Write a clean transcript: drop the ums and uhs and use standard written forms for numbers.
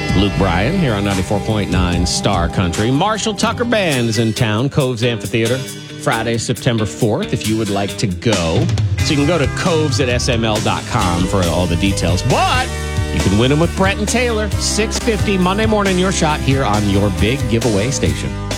Luke Bryan here on 94.9 Star Country. Marshall Tucker Band is in town, Coves Amphitheater, Friday, September 4th, if you would like to go. So you can go to coves@sml.com for all the details. But you can win them with Brett and Taylor, 6:50 Monday morning, your shot here on your big giveaway station.